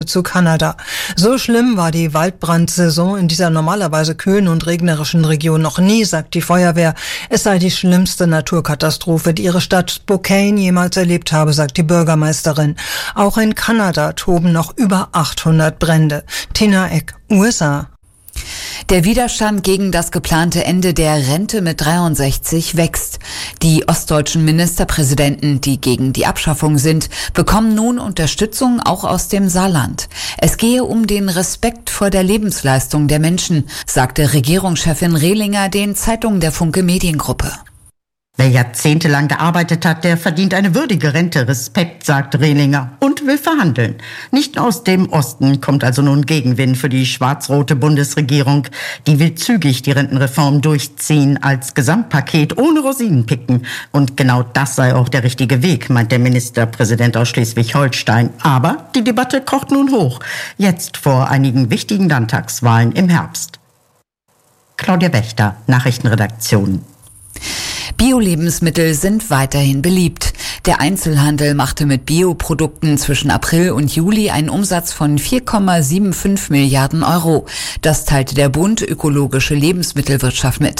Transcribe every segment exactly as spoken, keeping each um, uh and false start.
zu Kanada. So schlimm war die Waldbrandsaison in dieser normalerweise kühlen und regnerischen Region noch nie, sagt die Feuerwehr. Es sei die schlimmste Naturkatastrophe, die ihre Stadt Spokane jemals erlebt habe, sagt die Bürgermeisterin. Auch in Kanada toben noch über achthundert Brände. Tina Eck, U S A. Der Widerstand gegen das geplante Ende der Rente mit dreiundsechzig wächst. Die ostdeutschen Ministerpräsidenten, die gegen die Abschaffung sind, bekommen nun Unterstützung auch aus dem Saarland. Es gehe um den Respekt vor der Lebensleistung der Menschen, sagte Regierungschefin Rehlinger den Zeitungen der Funke Mediengruppe. Wer jahrzehntelang gearbeitet hat, der verdient eine würdige Rente. Respekt, sagt Rehlinger und will verhandeln. Nicht aus dem Osten kommt also nun Gegenwind für die schwarz-rote Bundesregierung. Die will zügig die Rentenreform durchziehen als Gesamtpaket ohne Rosinenpicken. Und genau das sei auch der richtige Weg, meint der Ministerpräsident aus Schleswig-Holstein. Aber die Debatte kocht nun hoch. Jetzt vor einigen wichtigen Landtagswahlen im Herbst. Claudia Wächter, Nachrichtenredaktion. Bio-Lebensmittel sind weiterhin beliebt. Der Einzelhandel machte mit Bioprodukten zwischen April und Juli einen Umsatz von vier Komma fünfundsiebzig Milliarden Euro. Das teilte der Bund Ökologische Lebensmittelwirtschaft mit.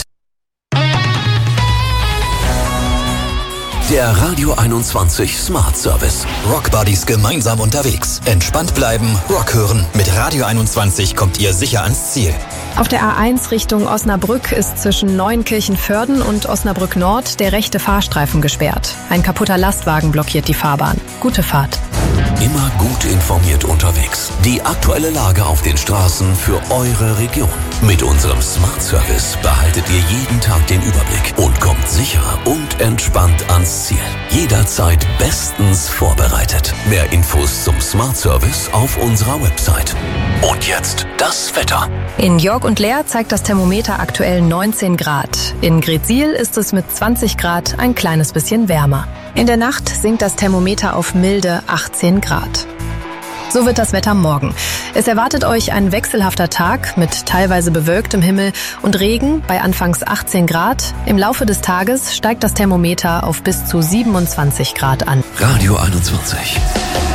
Der Radio einundzwanzig Smart Service. Rock Buddies gemeinsam unterwegs. Entspannt bleiben, Rock hören. Mit Radio einundzwanzig kommt ihr sicher ans Ziel. Auf der A eins Richtung Osnabrück ist zwischen Neuenkirchen-Vörden und Osnabrück Nord der rechte Fahrstreifen gesperrt. Ein kaputter Lastwagen blockiert die Fahrbahn. Gute Fahrt. Immer gut informiert unterwegs. Die aktuelle Lage auf den Straßen für eure Region. Mit unserem Smart Service behaltet ihr jeden Tag den Überblick und kommt sicher und entspannt ans Ziel. Jederzeit bestens vorbereitet. Mehr Infos zum Smart Service auf unserer Website. Und jetzt das Wetter. In York und Leer zeigt das Thermometer aktuell neunzehn Grad. In Greetsiel ist es mit zwanzig Grad ein kleines bisschen wärmer. In der Nacht sinkt das Thermometer auf milde achtzehn Grad. So wird das Wetter morgen. Es erwartet euch ein wechselhafter Tag mit teilweise bewölktem Himmel und Regen bei anfangs achtzehn Grad. Im Laufe des Tages steigt das Thermometer auf bis zu siebenundzwanzig Grad an. Radio einundzwanzig.